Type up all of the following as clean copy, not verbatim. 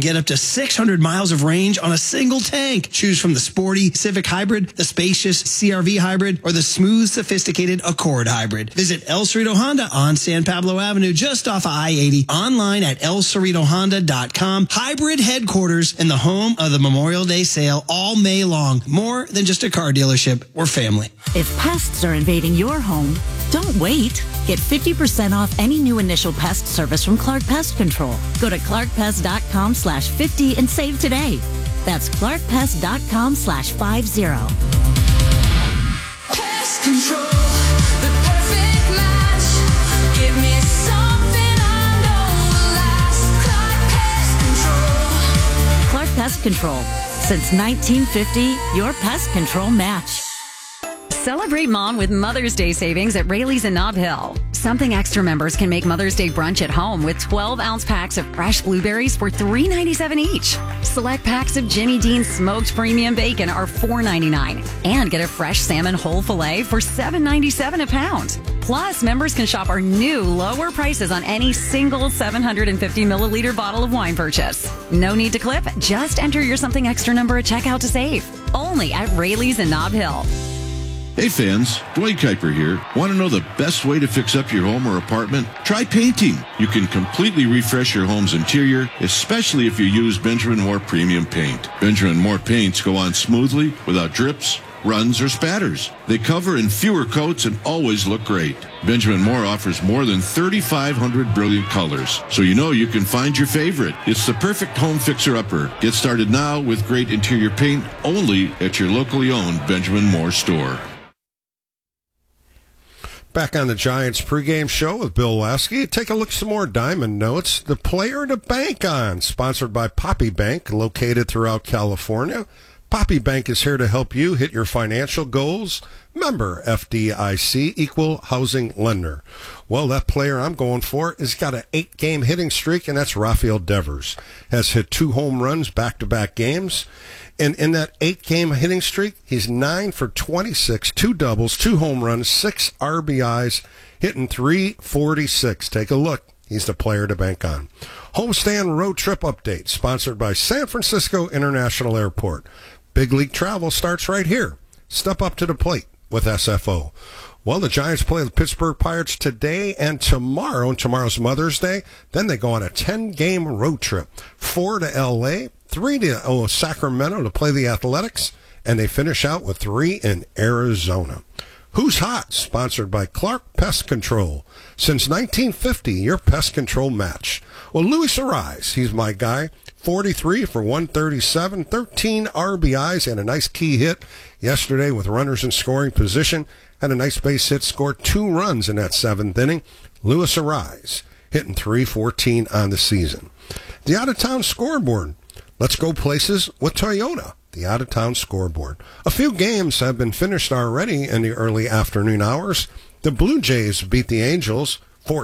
get up to 600 miles of range on a single tank. Choose from the sporty Civic Hybrid, the spacious CR-V Hybrid, or the smooth, sophisticated Accord Hybrid. Visit El Cerrito Honda on San Pablo Avenue, just off of I-80. Online at elcerritohonda.com. Hybrid headquarters and the home of the Memorial Day sale all May long. More than just a car dealership, we're family. If pests are invading your home, don't wait. Get 50% off any new initial pest service from Clark Pest Control. Go to clarkpest.com/50 and save today. That's clarkpest.com/50. Pest Control, the perfect match. Give me something I know will last. Clark Pest Control. Clark Pest Control. Since 1950, your pest control match. Celebrate Mom with Mother's Day savings at Rayleigh's in Nob Hill. Something Extra members can make Mother's Day brunch at home with 12-ounce packs of fresh blueberries for $3.97 each. Select packs of Jimmy Dean's smoked premium bacon are $4.99. And get a fresh salmon whole filet for $7.97 a pound. Plus, members can shop our new lower prices on any single 750 milliliter bottle of wine purchase. No need to clip. Just enter your Something Extra number at checkout to save. Only at Rayleigh's in Nob Hill. Hey fans, Dwayne Kuiper here. Want to know the best way to fix up your home or apartment? Try painting. You can completely refresh your home's interior, especially if you use Benjamin Moore Premium Paint. Benjamin Moore paints go on smoothly without drips, runs, or spatters. They cover in fewer coats and always look great. Benjamin Moore offers more than 3,500 brilliant colors, so you know you can find your favorite. It's the perfect home fixer-upper. Get started now with great interior paint only at your locally owned Benjamin Moore store. Back on the Giants pregame show with Bill Lasky. Take a look at some more Diamond Notes. The player to bank on, sponsored by Poppy Bank, located throughout California. Poppy Bank is here to help you hit your financial goals. Member FDIC, equal housing lender. Well, that player I'm going for has got an 8-game hitting streak, and that's Rafael Devers. Has hit 2 home runs back-to-back games. And in that 8-game hitting streak, he's 9 for 26, 2 doubles, 2 home runs, 6 RBIs, hitting .346. Take a look. He's the player to bank on. Homestand road trip update, sponsored by San Francisco International Airport. Big league travel starts right here. Step up to the plate with SFO. Well, the Giants play the Pittsburgh Pirates today and tomorrow, and tomorrow's Mother's Day. Then they go on a 10-game road trip. 4 to L.A., 3 to Sacramento to play the Athletics, and they finish out with 3 in Arizona. Who's Hot? Sponsored by Clark Pest Control. Since 1950, your pest control match. Well, Luis Arise, he's my guy. 43 for 137, 13 RBIs, and a nice key hit yesterday with runners in scoring position. Had a nice base hit, scored 2 runs in that 7th inning. Luis Arise hitting .314 on the season. The out-of-town scoreboard. Let's go places with Toyota. The out-of-town scoreboard. A few games have been finished already in the early afternoon hours. The Blue Jays beat the Angels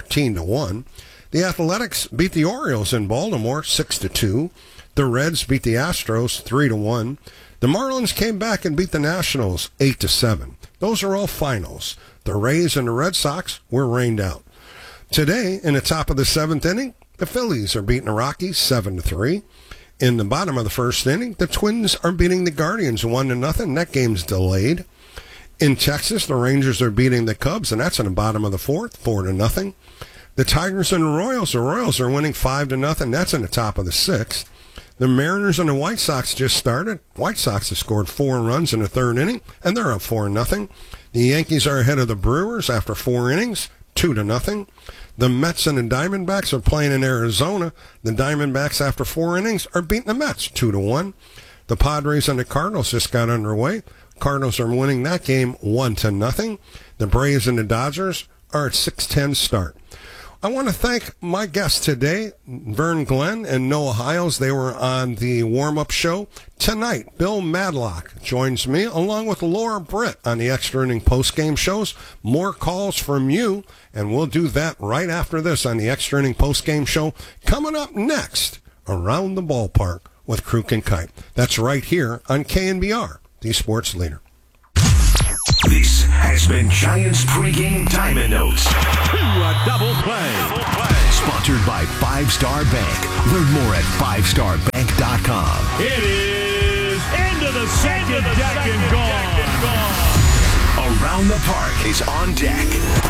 14-1. The Athletics beat the Orioles in Baltimore 6-2. The Reds beat the Astros 3-1. The Marlins came back and beat the Nationals 8-7. Those are all finals. The Rays and the Red Sox were rained out. Today, in the top of the 7th inning, the Phillies are beating the Rockies 7-3. In the bottom of the 1st inning, the Twins are beating the Guardians 1-0. That game's delayed. In Texas, the Rangers are beating the Cubs, and that's in the bottom of the 4th, 4-0. The Tigers and the Royals are winning 5-0. That's in the top of the 6th. The Mariners and the White Sox just started. White Sox have scored 4 runs in the 3rd inning, and they're up 4-0. The Yankees are ahead of the Brewers after 4 innings, 2-0. The Mets and the Diamondbacks are playing in Arizona. The Diamondbacks, after 4 innings, are beating the Mets 2-1. The Padres and the Cardinals just got underway. Cardinals are winning that game 1-0. The Braves and the Dodgers are at 6-10 start. I want to thank my guests today, Vern Glenn and Noah Hiles. They were on the warm-up show. Tonight, Bill Madlock joins me, along with Laura Britt, on the extra inning post-game shows. More calls from you, and we'll do that right after this on the extra inning post-game show. Coming up next, Around the Ballpark with Kruk and Kite. That's right here on KNBR, the sports leader. This has been Giants pregame Diamond Notes. A double play. Sponsored by 5 Star Bank. Learn more at 5starbank.com. It is into the second deck and gone. Around the Park is on deck.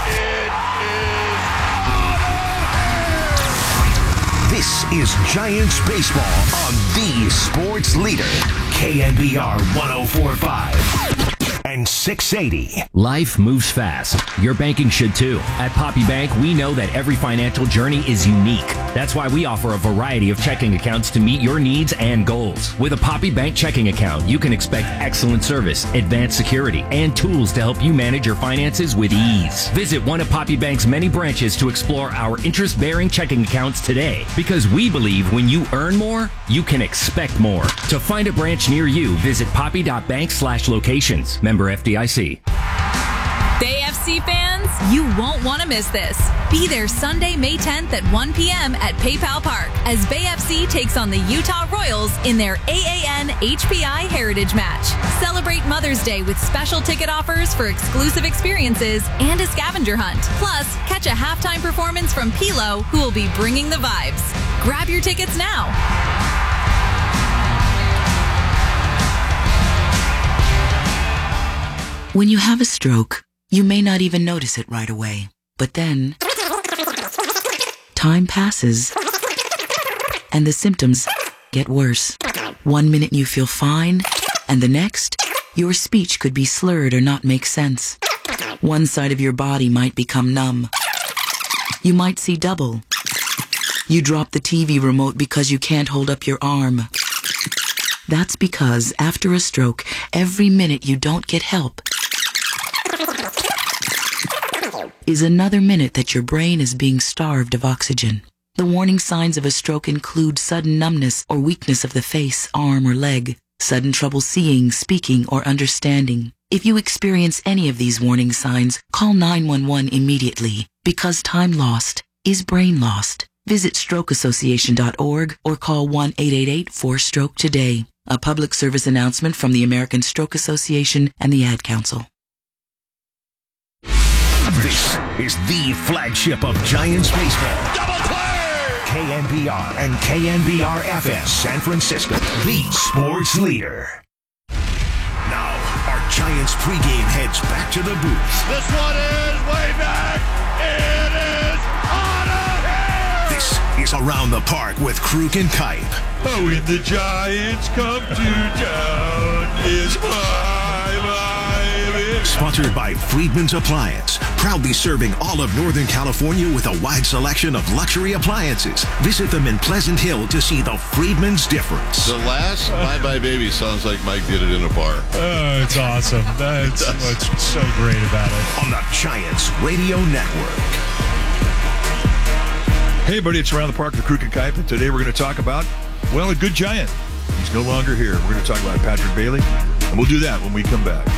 This is Giants baseball on the sports leader, KNBR 104.5 and 680. Life moves fast. Your banking should too. At Poppy Bank, we know that every financial journey is unique. That's why we offer a variety of checking accounts to meet your needs and goals. With a Poppy Bank checking account, you can expect excellent service, advanced security, and tools to help you manage your finances with ease. Visit one of Poppy Bank's many branches to explore our interest-bearing checking accounts today, because we believe when you earn more, you can expect more. To find a branch near you, visit poppy.bank/locations. Member FDIC. Bay FC fans, you won't want to miss this. Be there Sunday, May 10th at 1 p.m. at PayPal Park as Bay FC takes on the Utah Royals in their AAN HPI Heritage Match. Celebrate Mother's Day with special ticket offers for exclusive experiences and a scavenger hunt. Plus, catch a halftime performance from Pilo, who will be bringing the vibes. Grab your tickets now. When you have a stroke, you may not even notice it right away. But then, time passes, and the symptoms get worse. 1 minute you feel fine, and the next, your speech could be slurred or not make sense. One side of your body might become numb. You might see double. You drop the TV remote because you can't hold up your arm. That's because after a stroke, every minute you don't get help is another minute that your brain is being starved of oxygen. The warning signs of a stroke include sudden numbness or weakness of the face, arm, or leg, sudden trouble seeing, speaking, or understanding. If you experience any of these warning signs, call 911 immediately, because time lost is brain lost. Visit strokeassociation.org or call 1-888-4STROKE today. A public service announcement from the American Stroke Association and the Ad Council. This is the flagship of Giants baseball. Double play! KNBR and KNBR-FM San Francisco, the sports leader. Now, our Giants pregame heads back to the booth. This one is way back. It is out of here. This is Around the Park with Krug and Kipe. Oh, when the Giants come to town, is my Sponsored by Friedman's Appliance, proudly serving all of Northern California with a wide selection of luxury appliances. Visit them in Pleasant Hill to see the Friedman's difference. The last Bye Bye Baby sounds like Mike did it in a bar. Oh, it's awesome. That's what's so great about it. On the Giants Radio Network. Hey, everybody, it's Around the Park with Krug and Kipe, and today we're going to talk about, well, a good Giant. He's no longer here. We're going to talk about Patrick Bailey, and we'll do that when we come back.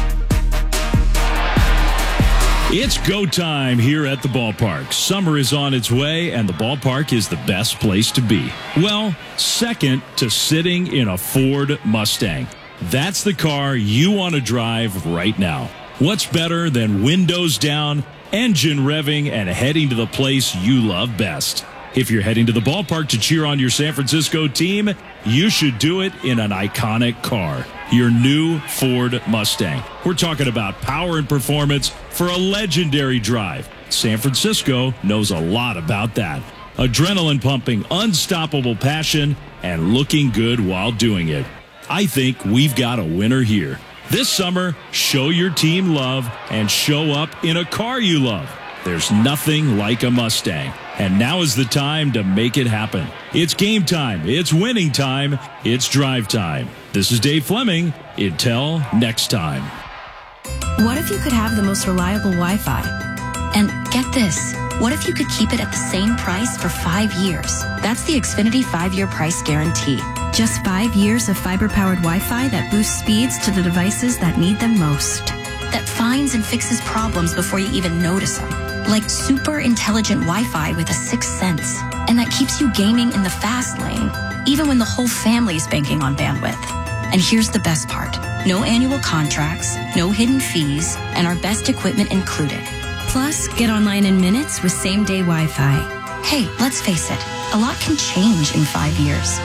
It's go time here at the ballpark. Summer is on its way, and the ballpark is the best place to be. Well, second to sitting in a Ford Mustang. That's the car you want to drive right now. What's better than windows down, engine revving, and heading to the place you love best? If you're heading to the ballpark to cheer on your San Francisco team, you should do it in an iconic car, your new Ford Mustang. We're talking about power and performance for a legendary drive. San Francisco knows a lot about that. Adrenaline pumping, unstoppable passion, and looking good while doing it. I think we've got a winner here. This summer, show your team love and show up in a car you love. There's nothing like a Mustang. And now is the time to make it happen. It's game time. It's winning time. It's drive time. This is Dave Fleming. Until next time. What if you could have the most reliable Wi-Fi? And get this, what if you could keep it at the same price for 5 years? That's the Xfinity 5-year price guarantee. Just 5 years of fiber-powered Wi-Fi that boosts speeds to the devices that need them most. That finds and fixes problems before you even notice them. Like super intelligent Wi-Fi with a sixth sense. And that keeps you gaming in the fast lane, even when the whole family is banking on bandwidth. And here's the best part. No annual contracts, no hidden fees, and our best equipment included. Plus, get online in minutes with same-day Wi-Fi. Hey, let's face it, a lot can change in 5 years.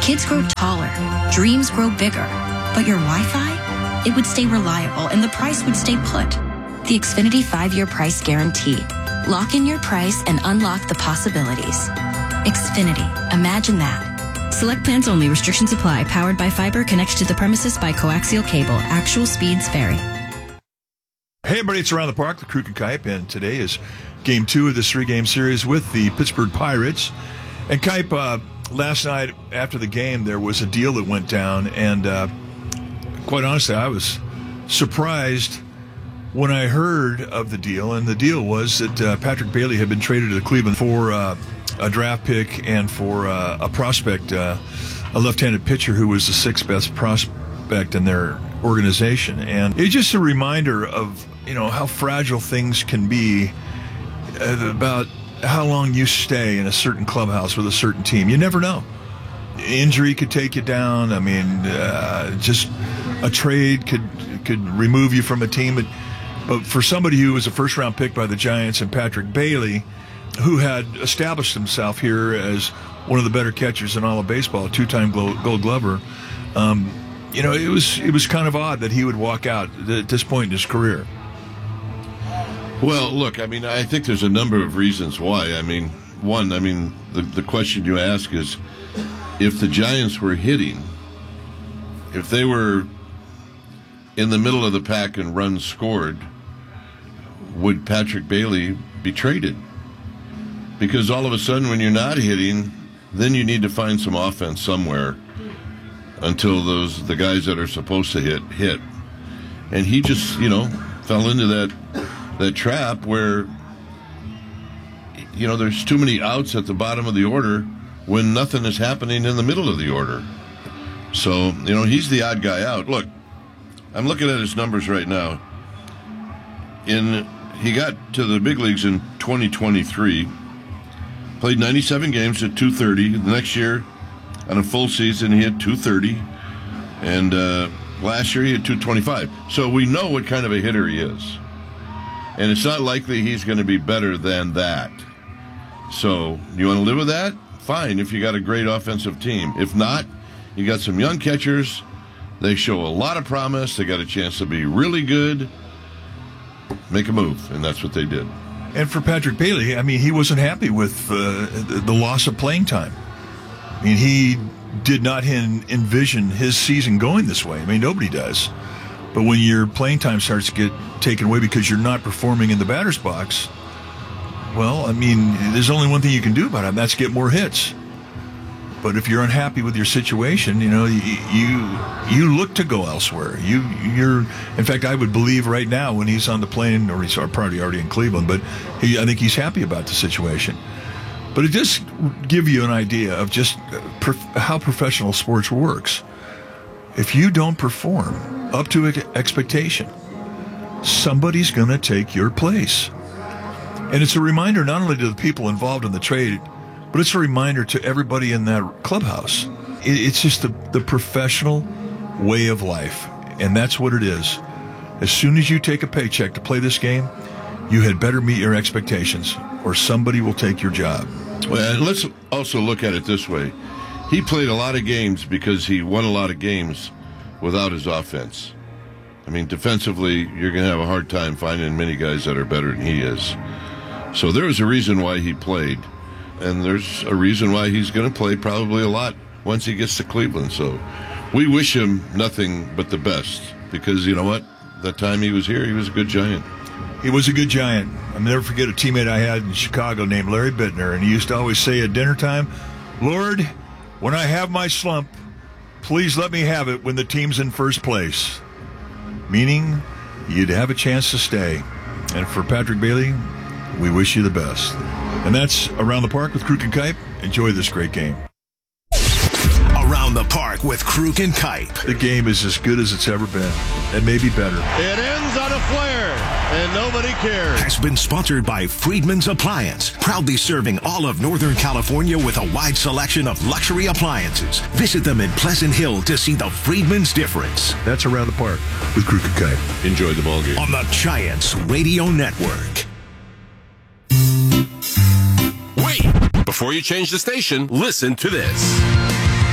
Kids grow taller, dreams grow bigger, but your Wi-Fi? It would stay reliable and the price would stay put. The Xfinity 5-year price guarantee. Lock in your price and unlock the possibilities. Xfinity. Imagine that. Select plans only. Restrictions apply. Powered by fiber. Connects to the premises by coaxial cable. Actual speeds vary. Hey, everybody, it's Around the Park, the Kruk and Kipe, and today is Game 2 of this 3-game series with the Pittsburgh Pirates. And Kipe, last night after the game, there was a deal that went down, and quite honestly, I was surprised when I heard of the deal. And the deal was that Patrick Bailey had been traded to Cleveland for a draft pick and for a prospect, a left-handed pitcher who was the 6th best prospect in their organization. And it's just a reminder of, how fragile things can be, about how long you stay in a certain clubhouse with a certain team. You never know. Injury could take you down. I mean, just a trade could remove you from a team. But for somebody who was a first-round pick by the Giants and Patrick Bailey, who had established himself here as one of the better catchers in all of baseball, a 2-time Gold Glover, it was kind of odd that he would walk out at this point in his career. Well, look, I think there's a number of reasons why. One, the question you ask is, if the Giants were hitting, if they were in the middle of the pack and runs scored, would Patrick Bailey be traded? Because all of a sudden when you're not hitting, then you need to find some offense somewhere until the guys that are supposed to hit. And he just, fell into that trap where, there's too many outs at the bottom of the order when nothing is happening in the middle of the order. So, he's the odd guy out. Look, I'm looking at his numbers right now. He got to the big leagues in 2023, played 97 games at .230. The next year, on a full season, he had .230, and last year he had .225. So we know what kind of a hitter he is, and it's not likely he's going to be better than that. So you want to live with that? Fine, if you got a great offensive team. If not, you got some young catchers. They show a lot of promise. They got a chance to be really good. Make a move, and that's what they did. And for Patrick Bailey, he wasn't happy with the loss of playing time. He did not envision his season going this way. Nobody does. But when your playing time starts to get taken away because you're not performing in the batter's box, well, there's only one thing you can do about it, and that's get more hits. But if you're unhappy with your situation, you look to go elsewhere. In fact, I would believe right now when he's on the plane, or he's probably already in Cleveland, but I think he's happy about the situation. But it does give you an idea of just how professional sports works. If you don't perform up to expectation, somebody's going to take your place. And it's a reminder not only to the people involved in the trade, but it's a reminder to everybody in that clubhouse. It's just the professional way of life. And that's what it is. As soon as you take a paycheck to play this game, you had better meet your expectations, or somebody will take your job. Well, let's also look at it this way. He played a lot of games because he won a lot of games without his offense. Defensively, you're going to have a hard time finding many guys that are better than he is. So there was a reason why he played. And there's a reason why he's going to play probably a lot once he gets to Cleveland. So we wish him nothing but the best, because you know what? That time he was here, he was a good Giant. He was a good Giant. I'll never forget a teammate I had in Chicago named Larry Bittner, and he used to always say at dinner time, "Lord, when I have my slump, please let me have it when the team's in first place." Meaning you'd have a chance to stay. And for Patrick Bailey, we wish you the best. And that's Around the Park with Kruk and Kipe. Enjoy this great game. Around the Park with Kruk and Kipe. The game is as good as it's ever been, and maybe better. It ends on a flare, and nobody cares. Has been sponsored by Friedman's Appliance, proudly serving all of Northern California with a wide selection of luxury appliances. Visit them in Pleasant Hill to see the Friedman's difference. That's Around the Park with Kruk and Kipe. Enjoy the ballgame. On the Giants Radio Network. Wait! Before you change the station, listen to this.